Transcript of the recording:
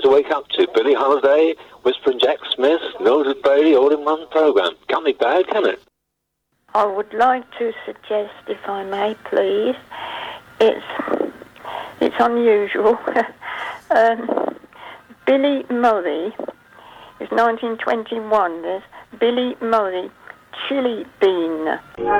to wake up to. Billie Holiday, Whispering Jack Smith, Mildred Bailey, all in one programme. Can't be bad, can it? I would like to suggest, if I may, please, it's unusual. Billy Murray, it's 1921, there's Billy Murray, Chili Bean.